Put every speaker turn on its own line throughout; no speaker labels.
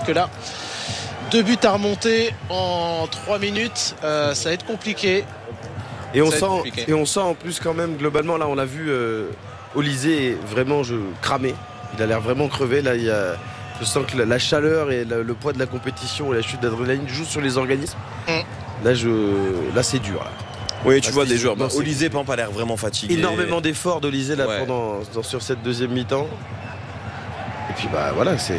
que là, 2 buts à remonter en 3 minutes, ça va être compliqué.
Et on sent en plus quand même globalement, là on l'a vu, Olysée vraiment cramé. Il a l'air vraiment crevé. Là, je sens que la chaleur et le poids de la compétition et la chute d'adrénaline jouent sur les organismes. Là, c'est dur. Là.
Oui, tu vois des joueurs. Olysée, par exemple, a l'air vraiment fatigué.
Énormément d'efforts d'Olysée là sur cette deuxième mi-temps. Et puis voilà, c'est.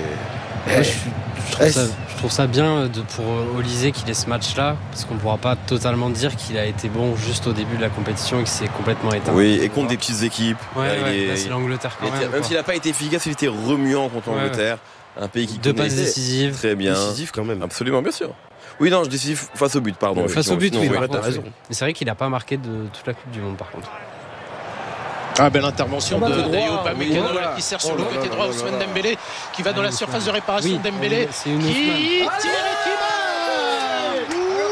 Je trouve ça bien pour Olysée qu'il ait ce match-là, parce qu'on ne pourra pas totalement dire qu'il a été bon juste au début de la compétition et qu'il s'est complètement éteint.
Oui, et contre des petites équipes.
Là, c'est l'Angleterre quand même.
Même s'il n'a pas été efficace, il était remuant contre l'Angleterre. Un pays qui
2 passes décisives.
Très bien.
Décisif quand même.
Absolument, bien sûr. Oui, non, décisif face au but, pardon.
Face au but, oui,
t'as raison.
Mais c'est vrai qu'il n'a pas marqué de toute la Coupe du Monde, par contre.
Belle intervention de Dayo Upamecano qui sert sur le côté droit. Ousmane Dembélé qui va dans la surface de réparation. Dembélé qui tire et qui marque.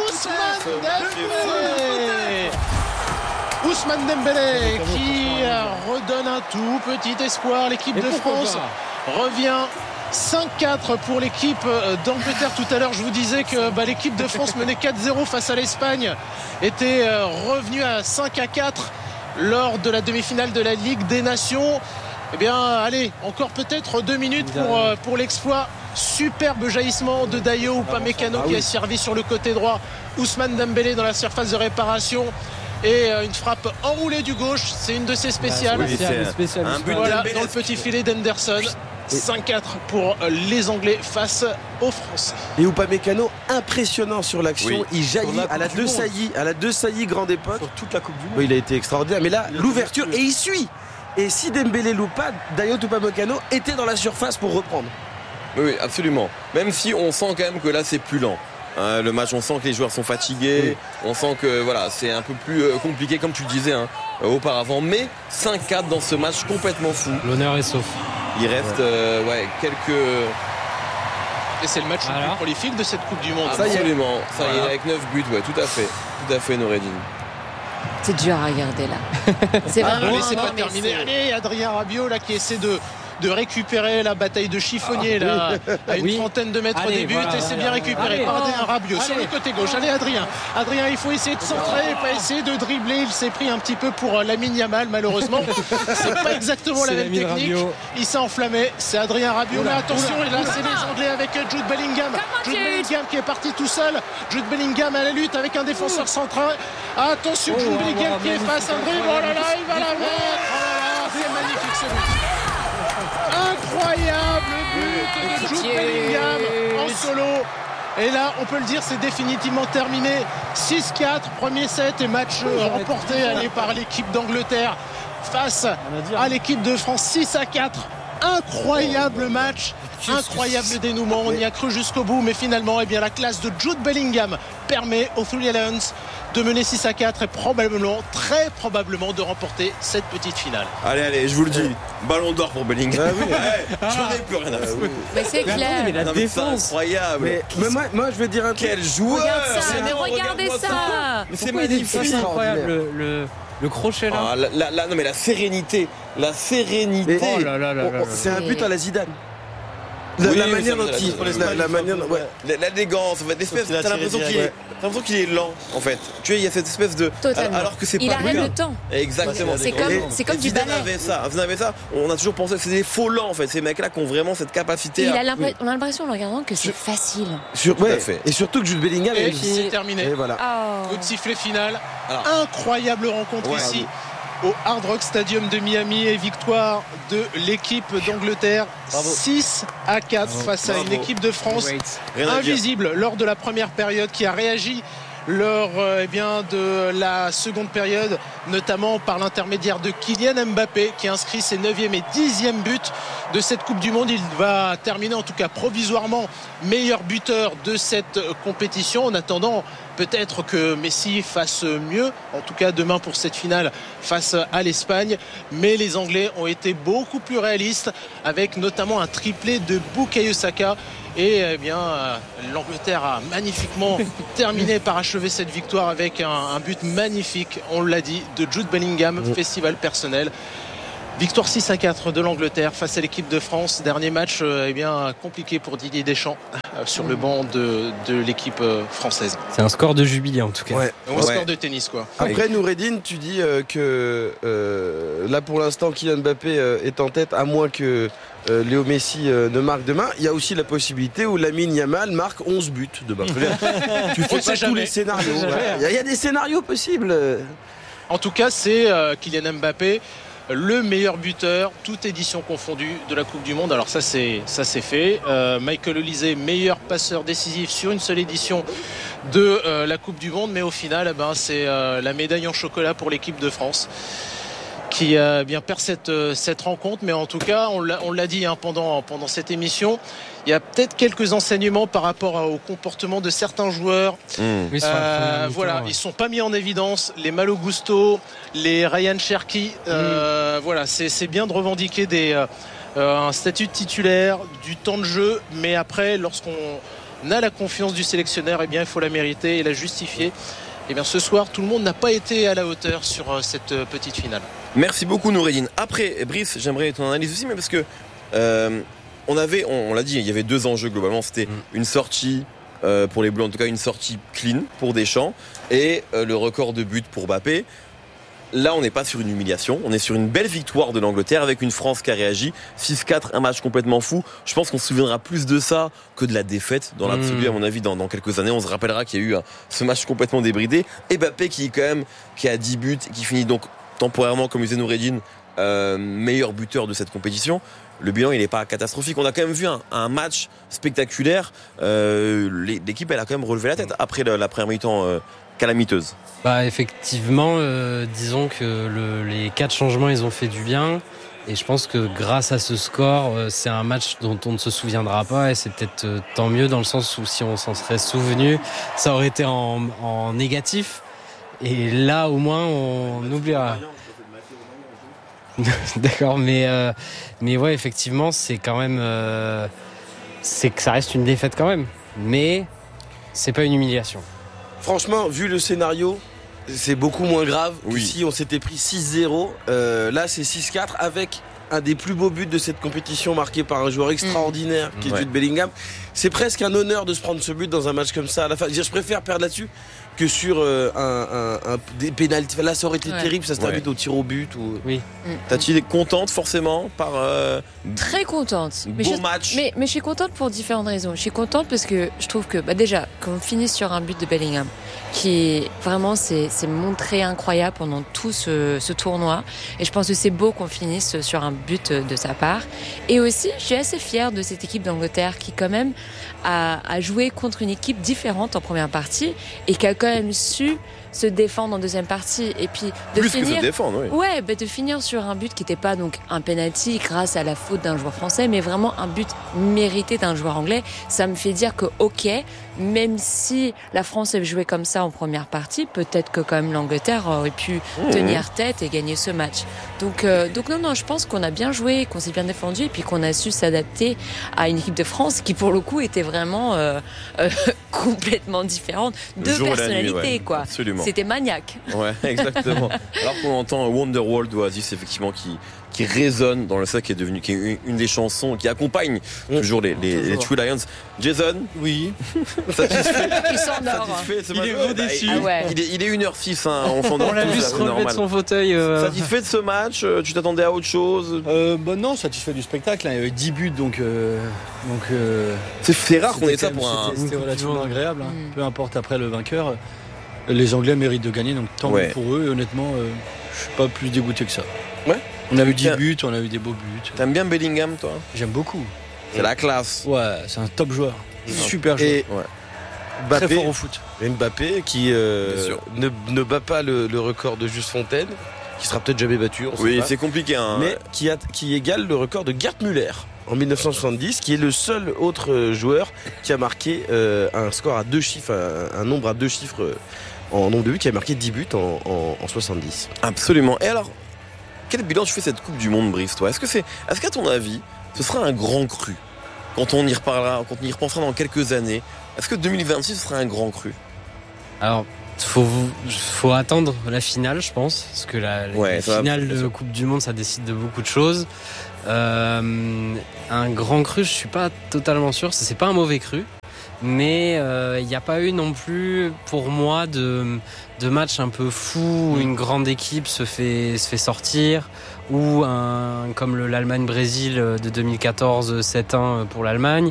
Ousmane Dembélé qui redonne un tout petit espoir. L'équipe de France revient 5-4 pour l'équipe d'Angleterre. Tout à l'heure, je vous disais que l'équipe de France menait 4-0 face à l'Espagne, était revenue à 5-4 lors de la demi-finale de la Ligue des Nations. Eh bien, allez, encore peut-être 2 minutes pour l'exploit. Superbe jaillissement de Dayo Upamecano qui a servi sur le côté droit. Ousmane Dembélé dans la surface de réparation. Et une frappe enroulée du gauche, c'est une de ses spéciales.
Un but
dans le petit filet d'Henderson. 5-4 pour les Anglais face aux Français.
Et Upamecano impressionnant sur l'action, il jaillit à la deux saillies grande époque.
Sur toute la Coupe du Monde.
Il a été extraordinaire, mais là l'ouverture et il suit. Et si Dembélé loupe pas, Dayo Upamecano était dans la surface pour reprendre.
Oui, absolument. Même si on sent quand même que là c'est plus lent. Le match, on sent que les joueurs sont fatigués, on sent que c'est un peu plus compliqué comme tu le disais auparavant, mais 5-4 dans ce match complètement fou.
L'honneur est sauf.
Il reste quelques...
Et c'est le match le plus prolifique de cette Coupe du Monde.
Absolument, ça y est, avec 9 buts, tout à fait Noureddine.
C'est dur à regarder là. C'est vraiment...
c'est pas terminé. Allez, Adrien Rabiot là qui essaie de récupérer la bataille de chiffonnier là à une trentaine de mètres des buts et c'est bien récupéré par Adrien Rabiot sur le côté gauche. Allez Adrien, il faut essayer de centrer, pas essayer de dribbler. Il s'est pris un petit peu pour Lamine Yamal malheureusement. C'est pas exactement la même technique. Rabiot. Il s'est enflammé. C'est Adrien Rabiot. Mais attention, et là c'est les Anglais avec Jude Bellingham. Jude Bellingham qui est parti tout seul. Jude Bellingham à la lutte avec un défenseur central. Attention, Jude Bellingham qui efface un dribble. Oh là là, il va la mettre. Oh là là, c'est magnifique ce but. Incroyable but de Jude Bellingham en solo. Et là, on peut le dire, c'est définitivement terminé. 6-4, premier set et match remporté par l'équipe d'Angleterre face à l'équipe de France. 6-4. Incroyable match, incroyable dénouement. On y a cru jusqu'au bout, mais finalement, la classe de Jude Bellingham permet aux Three Lions de mener 6-4 et très probablement de remporter cette petite finale.
Allez, je vous le dis, ballon d'or pour Bellingham. J'en ai plus rien à foutre.
Mais c'est clair.
Mais la défense,
c'est incroyable.
Mais moi, je veux dire un truc.
Quel joueur!
Regardez ça.
Mais c'est magnifique.
C'est incroyable le crochet là.
Non mais la sérénité.
Oh là là.
C'est un but à la Zidane. La manière dont
l'élégance, t'as l'impression qu'il est lent en fait. Tu vois, il y a cette espèce de...
Totalement.
Alors que c'est pas
il arrête le temps.
Exactement.
C'est comme du ballet.
Vous avez ça, on a toujours pensé que c'est des faux lents en fait. Ces mecs là qui ont vraiment cette capacité
on a l'impression en le regardant que c'est facile.
Et surtout que Jude Bellingham
et c'est terminé.
Et voilà.
Coup de sifflet final. Incroyable rencontre ici au Hard Rock Stadium de Miami et victoire de l'équipe d'Angleterre 6-4 face à une équipe de France invisible lors de la première période qui a réagi lors de la seconde période, notamment par l'intermédiaire de Kylian Mbappé qui inscrit ses 9e et 10e buts de cette Coupe du Monde. Il va terminer en tout cas provisoirement meilleur buteur de cette compétition. En attendant, peut-être que Messi fasse mieux, en tout cas demain pour cette finale face à l'Espagne. Mais les Anglais ont été beaucoup plus réalistes avec notamment un triplé de Bukayo Saka. Et l'Angleterre a magnifiquement terminé par achever cette victoire avec un but magnifique, on l'a dit, de Jude Bellingham, festival personnel. Victoire 6-4 de l'Angleterre face à l'équipe de France. Dernier match compliqué pour Didier Deschamps sur le banc de l'équipe française.
C'est un score de jubilé en tout cas.
Un score de tennis quoi.
Après Noureddine, tu dis que là pour l'instant Kylian Mbappé est en tête à moins que Léo Messi ne marque demain. Il y a aussi la possibilité où Lamine Yamal marque 11 buts demain. Tu fais pas tous les scénarios. Il y a des scénarios possibles.
En tout cas c'est Kylian Mbappé le meilleur buteur, toute édition confondue de la Coupe du Monde. Alors ça c'est fait. Michael Olise, meilleur passeur décisif sur une seule édition de la Coupe du Monde. Mais au final, c'est la médaille en chocolat pour l'équipe de France qui perd cette rencontre. Mais en tout cas, on l'a dit pendant cette émission, il y a peut-être quelques enseignements par rapport au comportement de certains joueurs. Ils sont pas mis en évidence. Les Malo Gusto, les Ryan Cherki. C'est bien de revendiquer un statut de titulaire, du temps de jeu. Mais après, lorsqu'on a la confiance du sélectionneur, il faut la mériter et la justifier. Ce soir, tout le monde n'a pas été à la hauteur sur cette petite finale.
Merci beaucoup Noureddine. Après, Brice, j'aimerais ton analyse aussi, mais parce que on l'a dit, il y avait 2 enjeux globalement. C'était une sortie pour les Bleus, en tout cas une sortie clean pour Deschamps, et le record de buts pour Mbappé. Là, on n'est pas sur une humiliation, on est sur une belle victoire de l'Angleterre avec une France qui a réagi. 6-4, un match complètement fou. Je pense qu'on se souviendra plus de ça que de la défaite. Dans l'absolu, à mon avis, dans quelques années, on se rappellera qu'il y a eu ce match complètement débridé. Et Mbappé qui a 10 buts, qui finit donc temporairement, comme disait Noureddine, meilleur buteur de cette compétition. Le bilan il n'est pas catastrophique. On a quand même vu un match spectaculaire. L'équipe elle a quand même relevé la tête après la première mi-temps calamiteuse.
Effectivement, disons que les 4 changements ils ont fait du bien. Et je pense que grâce à ce score, c'est un match dont on ne se souviendra pas. Et c'est peut-être tant mieux dans le sens où si on s'en serait souvenu, ça aurait été en négatif. Et là au moins on oubliera. D'accord, mais ouais, effectivement, c'est quand même, c'est que ça reste une défaite quand même, mais c'est pas une humiliation.
Franchement, vu le scénario, c'est beaucoup moins grave que si on s'était pris 6-0. Là, c'est 6-4 avec un des plus beaux buts de cette compétition marqué par un joueur extraordinaire qui est Jude Bellingham. C'est presque un honneur de se prendre ce but dans un match comme ça à la fin. Je préfère perdre là-dessus que sur des pénaltys. Là, ça aurait été terrible, ça se termine au tir au but.
Oui.
Tati est contente forcément par
très contente.
Beau match.
Mais je suis contente pour différentes raisons. Je suis contente parce que je trouve que déjà qu'on finisse sur un but de Bellingham qui vraiment s'est montré incroyable pendant tout ce tournoi. Et je pense que c'est beau qu'on finisse sur un but de sa part. Et aussi, je suis assez fière de cette équipe d'Angleterre qui quand même a joué contre une équipe différente en première partie et qui a quand même su se défendre en deuxième partie et puis de finir de finir sur un but qui n'était pas donc un penalty grâce à la faute d'un joueur français mais vraiment un but mérité d'un joueur anglais. Ça me fait dire que même si la France avait joué comme ça en première partie, peut-être que quand même l'Angleterre aurait pu tenir tête et gagner ce match. Donc non, je pense qu'on a bien joué, qu'on s'est bien défendu et puis qu'on a su s'adapter à une équipe de France qui pour le coup était vraiment complètement différente de personnalité quoi.
Absolument.
C'était maniaque.
Ouais, exactement. Alors qu'on entend Wonderwall d'Oasis effectivement qui résonne dans le sac qui est une des chansons qui accompagne toujours les True Lions. Jason,
oui.
Satisfait.
Il s'endort.
Il est gros déçu. Il est 1h06 on s'endort.
On l'a vu se relever de son fauteuil.
Satisfait de ce match, tu t'attendais à autre chose?
Non, satisfait du spectacle, il y avait 10 buts donc
c'est rare qu'on ait ça pour un.
C'était relativement agréable, peu importe après le vainqueur. Les Anglais méritent de gagner, donc tant mieux pour eux. Et honnêtement, je suis pas plus dégoûté que ça.
Ouais.
On a eu 10 buts, on a eu des beaux buts.
T'aimes bien Bellingham, toi?
J'aime beaucoup.
C'est la classe.
Ouais, c'est un top joueur. Super joueur.
Et
Mbappé, très fort au foot.
Mbappé qui ne bat pas le record de Just Fontaine, qui sera peut-être jamais battu.
C'est compliqué.
Mais qui égale le record de Gerd Müller en 1970, qui est le seul autre joueur qui a marqué un score à 2 chiffres, un nombre à 2 chiffres en nombre de buts, qui a marqué 10 buts en 70.
Absolument. Et alors, quel bilan tu fais cette Coupe du Monde, Brice, toi? Est-ce qu'à ton avis, ce sera un grand cru quand on y reparlera, quand on y repensera dans quelques années? Est-ce que 2026 sera un grand cru?
Alors, Faut attendre la finale, je pense, parce que la finale de Coupe du Monde, ça décide de beaucoup de choses. Un grand cru, je suis pas totalement sûr. C'est pas un mauvais cru, mais il n'y a pas eu non plus, pour moi, de match un peu fou où une grande équipe se fait sortir, ou comme l'Allemagne-Brésil de 2014, 7-1 pour l'Allemagne.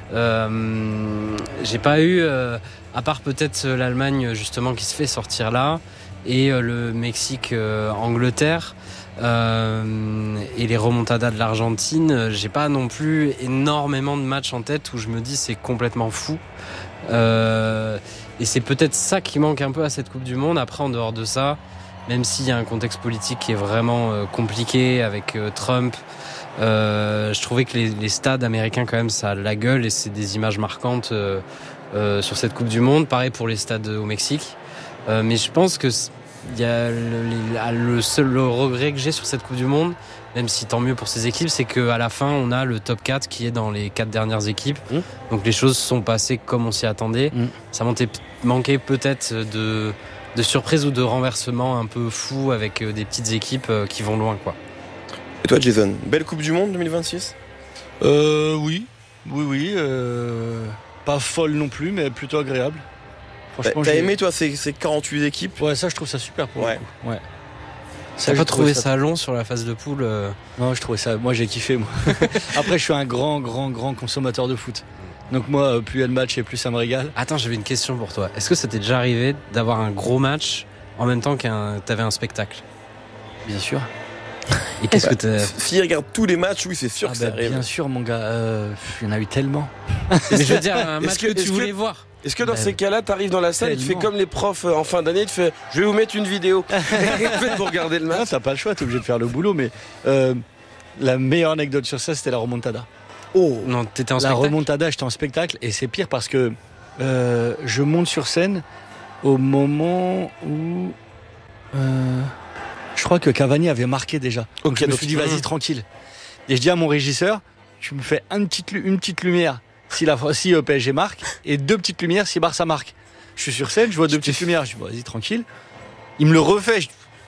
J'ai pas eu, à part peut-être l'Allemagne justement qui se fait sortir là, et le Mexique-Angleterre, et les remontadas de l'Argentine, j'ai pas non plus énormément de matchs en tête où je me dis c'est complètement fou. Et c'est peut-être ça qui manque un peu à cette Coupe du Monde. Après, en dehors de ça, même s'il y a un contexte politique qui est vraiment compliqué avec Trump, je trouvais que les stades américains quand même ça a la gueule et c'est des images marquantes sur cette Coupe du Monde. Pareil pour les stades au Mexique. Mais je pense que il y a le seul regret que j'ai sur cette Coupe du Monde, même si tant mieux pour ces équipes, c'est qu'à la fin on a le top 4 qui est dans les 4 dernières équipes. Donc les choses sont passées comme on s'y attendait. Ça manquait peut-être de surprise ou de renversement un peu fou avec des petites équipes qui vont loin, quoi.
Et toi, Jason, belle Coupe du Monde 2026 ?
Oui. Pas folle non plus, mais plutôt agréable.
Franchement, t'as aimé toi ces 48 équipes ?
Ouais, ça je trouve ça super pour le coup. Ouais.
T'as pas trouvé ça long sur la phase de poule
Non, je trouvais ça. Moi, j'ai kiffé. Moi. Après, je suis un grand consommateur de foot. Donc moi, plus il y a de matchs et plus ça me régale.
Attends, j'avais une question pour toi. Est-ce que ça t'est déjà arrivé d'avoir un gros match en même temps que t'avais un spectacle ?
Bien sûr.
Et qu'est-ce que t'as...
S'il regarde tous les matchs, oui, c'est sûr que ça arrive.
Bien sûr, mon gars. Il y en a eu tellement.
Mais je veux dire, un match que tu voulais voir.
Est-ce que dans ces cas-là, t'arrives dans la salle et tu fais comme les profs en fin d'année, tu fais je vais vous mettre une vidéo pour regarder le match.
Non, t'as pas le choix, t'es obligé de faire le boulot, mais la meilleure anecdote sur ça, c'était la remontada.
Oh non, t'étais en spectacle.
La remontada, j'étais en spectacle et c'est pire parce que je monte sur scène au moment où je crois que Cavani avait marqué déjà. Donc je me suis dit vas-y tranquille. Et je dis à mon régisseur, tu me fais une petite lumière si PSG marque et 2 petites lumières si Barça marque. Je suis sur scène, je vois 2 petites lumières, je dis vas-y tranquille. Il me le refait.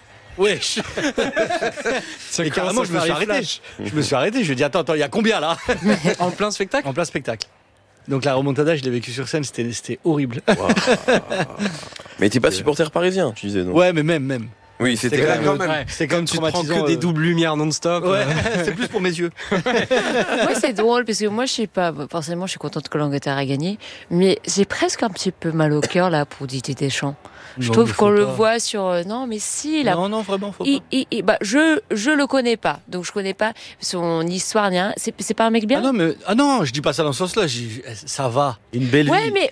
Et carrément je me suis arrêté. Je lui ai dit attends, il y a combien là ?
En plein spectacle ?
En plein spectacle. Donc la remontada, je l'ai vécu sur scène, c'était horrible.
Wow. Mais t'es pas supporter parisien, tu disais non ?
Ouais, mais même.
Oui, c'était quand même.
Ouais. C'est comme
tu te prends que des doubles lumières non-stop.
Ouais, c'est plus pour mes yeux.
Moi, c'est drôle parce que moi, je sais pas. Forcément, je suis contente que l'Angleterre a gagné, mais j'ai presque un petit peu mal au cœur là pour Didier Deschamps. Je trouve qu'on le voit sur. Non, mais si. Là,
non, vraiment, faut pas.
Je le connais pas, donc je connais pas son histoire. C'est pas un mec bien.
Ah non, je dis pas ça dans ce sens-là. Ça va.
Une belle vie. Mais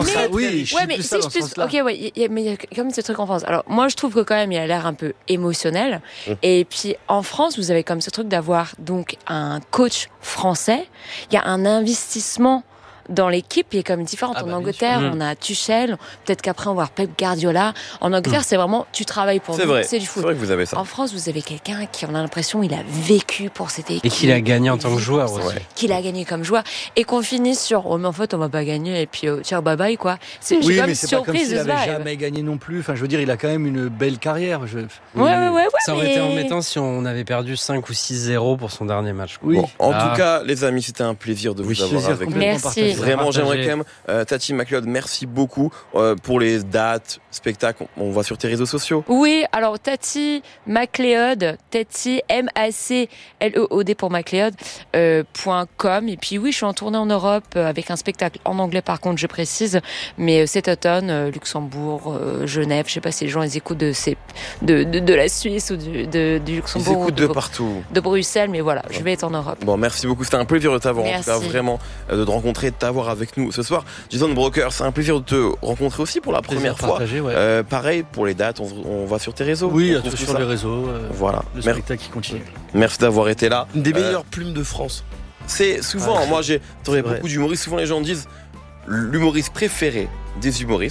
ok,
mais il y a quand même ce truc en France. Alors moi, je trouve que quand même, il a l'air un peu émotionnel. Et puis en France, vous avez comme ce truc d'avoir donc un coach français. Il y a un investissement dans l'équipe qui est comme différente. En Angleterre, on a Tuchel, peut-être qu'après on va voir Pep Guardiola. En Angleterre, c'est vraiment tu travailles pour nous, c'est du foot.
C'est vrai que vous avez ça.
En France, vous avez quelqu'un qui, on a l'impression, il a vécu pour cette équipe.
Et qu'il a gagné en tant que joueur aussi.
Qu'il a gagné comme joueur. Et qu'on finisse sur, mais en fait, on va pas gagner, et puis ciao, bye bye, quoi.
Oui, mais c'est pas comme s'il avait jamais gagné non plus. Enfin, je veux dire, il a quand même une belle carrière.
Ouais.
Ça aurait été embêtant si on avait perdu 5 ou 6-0 pour son dernier match.
Oui. Bon, en tout cas, les amis, c'était un plaisir de vous avoir avec nous.
Merci.
Vraiment, j'aimerais quand même, Tati McLeod, merci beaucoup pour les dates, spectacles. On va sur tes réseaux sociaux.
Oui, alors Tati McLeod, Tati MACLEOD pour McLeod .com. Et puis oui, je suis en tournée en Europe avec un spectacle en anglais par contre, je précise, mais cet automne, Luxembourg, Genève, je sais pas si les gens ils écoutent de la Suisse ou du Luxembourg.
Ils écoutent de partout.
De Bruxelles, mais voilà, je vais être en Europe.
Bon, merci beaucoup, c'était un plaisir de t'avoir,
merci.
En tout cas, vraiment, de te rencontrer, de t'avoir avec nous ce soir. Jason Broker, c'est un plaisir de te rencontrer aussi pour la première fois.
Ouais.
Pareil, pour les dates, on va sur tes réseaux.
Oui, sur les réseaux.
Voilà.
Le spectacle qui continue.
Merci d'avoir été là.
Une des meilleures plumes de France.
C'est souvent, moi j'ai beaucoup d'humoristes, souvent les gens disent l'humoriste préféré des humoristes,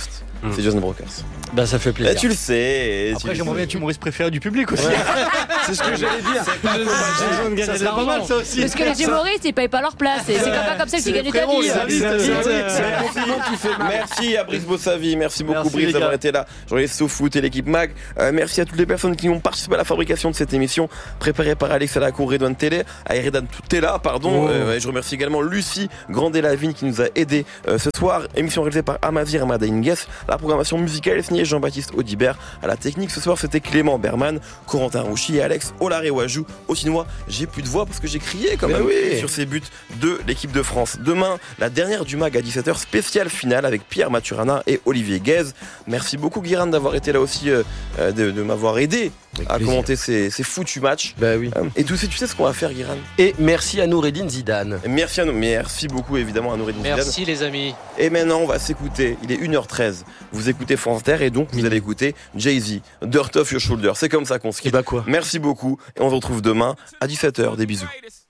c'est Jason Brokers.
Bah ça fait plaisir.
Et tu le sais.
Après j'aimerais bien être humoriste préféré du public aussi.
C'est ce que j'allais dire.
Ça serait pas mal ça aussi.
Parce que les humoristes ils payent pas leur place. C'est pas comme ça que tu gagnes ta vie.
Merci à Brice Bossavi, merci beaucoup Brice d'avoir été là. Journaliste SoFoot et l'équipe MAG. Merci à toutes les personnes qui ont participé à la fabrication de cette émission préparée par Alex Alacour, Redouane Télé, à Redouane Tella, pardon. Je remercie également Lucie Grandet-Lavigne qui nous a aidé ce soir. Émission réalisée par Amazir Amada Ingues. La programmation musicale est signée Jean-Baptiste Audibert. À la technique ce soir c'était Clément Berman, Corentin Rouchy et Alex Olaré-Wajou. Au chinois, j'ai plus de voix parce que j'ai crié quand même sur ces buts de l'équipe de France. Demain, la dernière du MAG à 17h, spéciale finale avec Pierre Maturana et Olivier Guèze. Merci beaucoup Guiran d'avoir été là aussi, de m'avoir aidé à commenter ces foutus matchs.
Bah oui.
Et tu sais ce qu'on va faire Guiran.
Et merci à Noureddine Zidane.
Merci beaucoup évidemment à Noureddine Zidane.
Merci les amis.
Et maintenant on va s'écouter, il est 1h13. Vous écoutez France Inter et donc vous allez écouter Jay-Z, Dirt Off Your Shoulder. C'est comme ça qu'on se quitte.
Et bah quoi.
Merci beaucoup et on se retrouve demain à 17h. Des bisous.